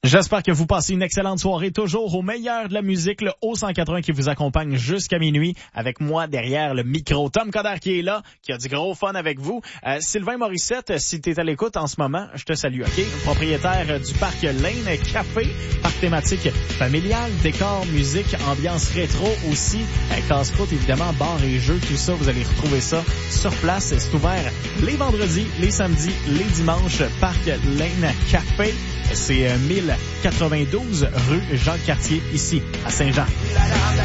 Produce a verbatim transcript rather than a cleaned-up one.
J'espère que vous passez une excellente soirée, toujours au meilleur de la musique, le Haut cent quatre-vingts qui vous accompagne jusqu'à minuit, avec moi derrière le micro. Tom Coderre qui est là, qui a du gros fun avec vous. Euh, Sylvain Morissette, si tu es à l'écoute en ce moment, je te salue, OK? Propriétaire du parc Lane Café, parc thématique familial, décor, musique, ambiance rétro aussi, euh, casse-croûte évidemment, bar et jeux, tout ça, vous allez retrouver ça sur place. C'est ouvert les vendredis, les samedis, les dimanches, parc Lane Café. C'est mille quatre-vingt-douze rue Jacques-Cartier, ici, à Saint-Jean.